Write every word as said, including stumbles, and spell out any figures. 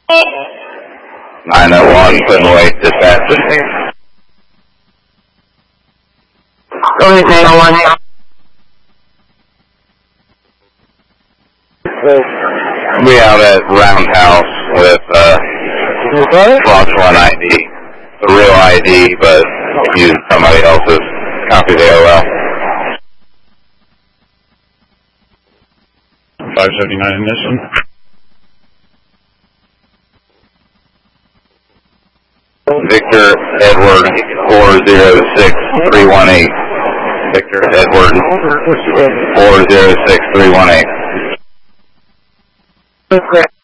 nine oh one, putting away dispatch. Go ahead, nine oh one. We out at Roundhouse with uh, fraudulent I D. The real I D, but using somebody else's copy of the O L. five seventy-nine ignition. Victor Edward four zero six three one eight. Victor Edward four zero six three one eight. Okay.